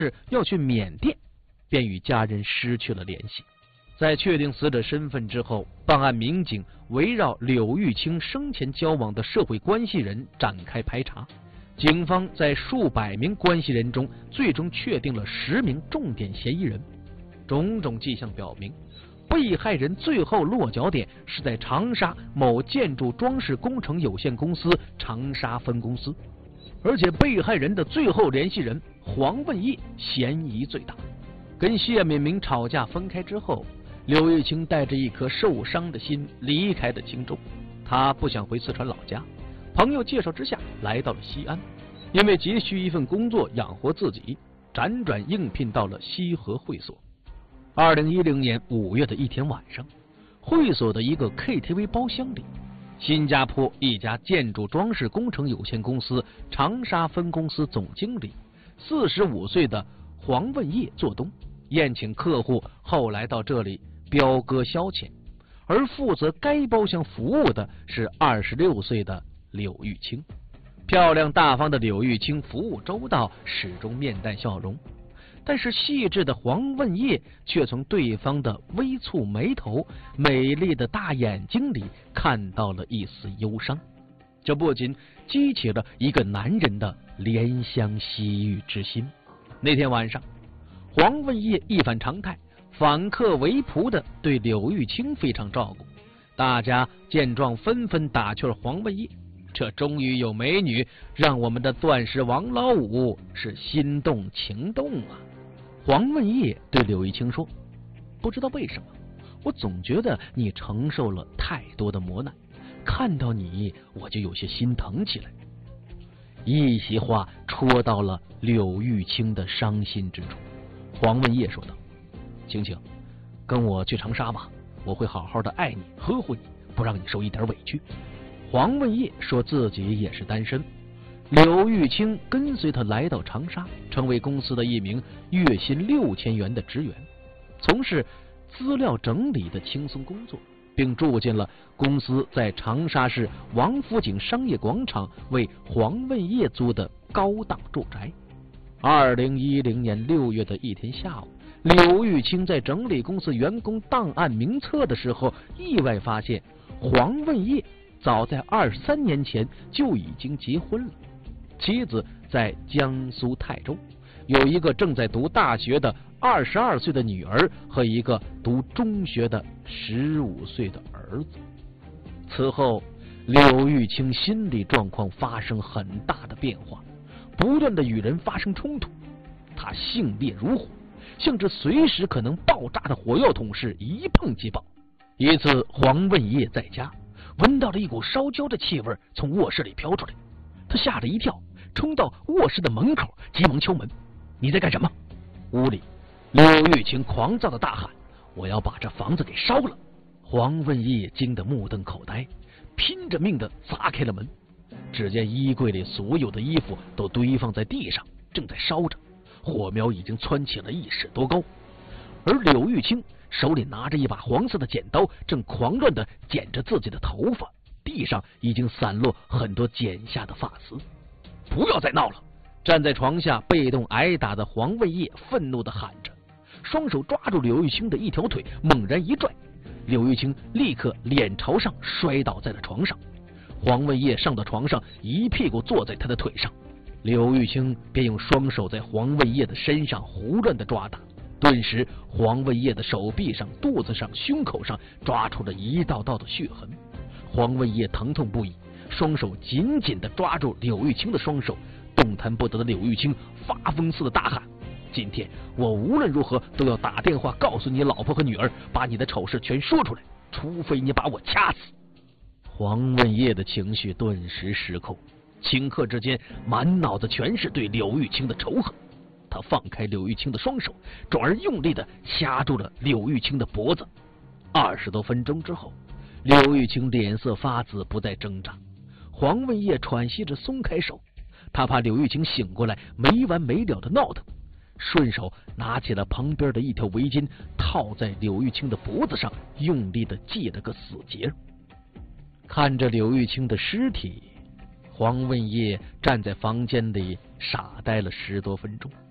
要去缅甸，便与家人失去了联系。在确定死者身份之后，办案民警围绕柳玉清生前交往的社会关系人展开排查。警方在数百名关系人中，最终确定了10名重点嫌疑人。种种迹象表明，被害人最后落脚点是在长沙某建筑装饰工程有限公司长沙分公司，而且被害人的最后联系人黄问业嫌疑最大。跟谢敏明吵架分开之后，柳玉清带着一颗受伤的心离开了青州。他不想回四川老家，朋友介绍之下来到了西安，因为急需一份工作养活自己，辗转应聘到了西河会所。2010年5月的一天晚上，会所的一个 KTV 包厢里，新加坡一家建筑装饰工程有限公司长沙分公司总经理45岁的黄问业做东，宴请客户后来到这里飙歌消遣，而负责该包厢服务的是26岁的柳玉清。漂亮大方的柳玉清服务周到，始终面带笑容，但是细致的黄问业却从对方的微蹙眉头、美丽的大眼睛里看到了一丝忧伤。这不仅激起了一个男人的怜香惜玉之心。那天晚上，黄问业一反常态，反客为仆的对柳玉清非常照顾。大家见状纷纷打趣黄问业，这终于有美女，让我们的钻石王老五是心动情动啊。黄问业对柳玉清说，不知道为什么，我总觉得你承受了太多的磨难，看到你我就有些心疼起来。一席话戳到了柳玉清的伤心之处。黄问业说道，晴晴，跟我去长沙吧，我会好好的爱你呵护你，不让你受一点委屈。黄问业说自己也是单身，柳玉清跟随他来到长沙，成为公司的一名月薪6000元的职员，从事资料整理的轻松工作，并住进了公司在长沙市王府井商业广场为黄问业租的高档住宅。2010年6月的一天下午，柳玉清在整理公司员工档案名册的时候，意外发现黄问业早在23年前就已经结婚了，妻子在江苏泰州，有一个正在读大学的22岁的女儿和一个读中学的15岁的儿子。此后，柳玉清心理状况发生很大的变化，不断的与人发生冲突，他性烈如火，像这随时可能爆炸的火药桶似，一碰即爆。一次，黄问业在家闻到了一股烧焦的气味从卧室里飘出来，他吓了一跳，冲到卧室的门口，急忙敲门，你在干什么？屋里，柳玉清狂躁的大喊，我要把这房子给烧了。黄问业惊得目瞪口呆，拼着命的砸开了门，只见衣柜里所有的衣服都堆放在地上，正在烧着，火苗已经蹿起了1尺多高。而柳玉清手里拿着一把黄色的剪刀，正狂乱地剪着自己的头发，地上已经散落很多剪下的发丝。不要再闹了！站在床下被动挨打的黄问业愤怒地喊着，双手抓住柳玉清的一条腿，猛然一拽，柳玉清立刻脸朝上摔倒在了床上。黄问业上到床上，一屁股坐在他的腿上，柳玉清便用双手在黄问业的身上胡乱地抓打。顿时，黄问业的手臂上、肚子上、胸口上抓出了一道道的血痕。黄问业疼痛不已，双手紧紧地抓住柳玉清的双手，动弹不得的柳玉清发疯似的大喊，今天我无论如何都要打电话告诉你老婆和女儿，把你的丑事全说出来，除非你把我掐死。黄问业的情绪顿时失控，顷刻之间满脑子全是对柳玉清的仇恨。他放开柳玉清的双手，转而用力地掐住了柳玉清的脖子。20多分钟之后，柳玉清脸色发紫，不再挣扎。黄问业喘息着松开手，他怕柳玉清醒过来没完没了的闹腾，顺手拿起了旁边的一条围巾，套在柳玉清的脖子上，用力地系了个死结。看着柳玉清的尸体，黄问业站在房间里傻呆了10多分钟。